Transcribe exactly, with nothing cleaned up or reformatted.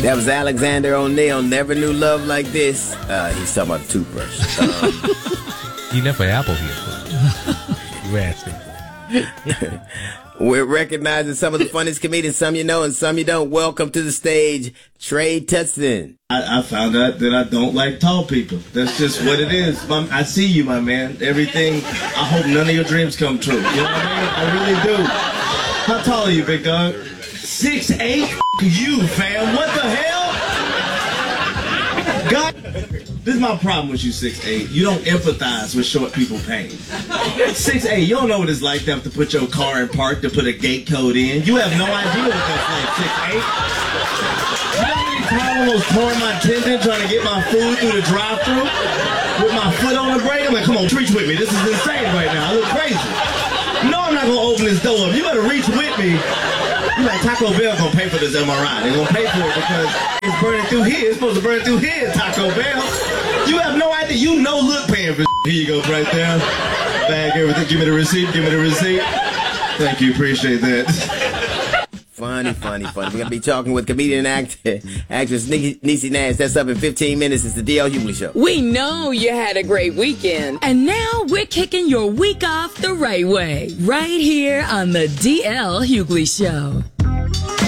That was Alexander O'Neal. Never knew love like this. Uh, he's talking about a toothbrush. Um, he left an apple here. You asked him. We're recognizing some of the funniest comedians, some you know and some you don't. Welcome to the stage, Trey Tutston. I, I found out that I don't like tall people. That's just what it is. My, I see you, my man. Everything, I hope none of your dreams come true. You know what I mean? I really do. How tall are you, big dog? six eight? You, fam. What the hell? God, this is my problem with you, six eight. You don't empathize with short people pain. six eight, you don't know what it's like to have to put your car in park to put a gate code in. You have no idea what that's like, six eight. You know how many times I almost tore my tendon trying to get my food through the drive-thru with my foot on the brake? I'm like, come on, reach with me. This is insane right now. I look crazy. No, I'm not going to open this door up. You better reach with me. You like Taco Bell gonna pay for this M R I. They're gonna pay for it because it's burning through here. It's supposed to burn through here, Taco Bell. You have no idea. You know look paying for this. Here you go, right there. Bag everything. Give me the receipt. Give me the receipt. Thank you. Appreciate that. Funny, funny, funny. We're gonna be talking with comedian and actor, actress Nikki, Niecy Nash. That's up in fifteen minutes. It's the D L Hughley Show. We know you had a great weekend, and now we're kicking your week off the right way, right here on the D L Hughley Show.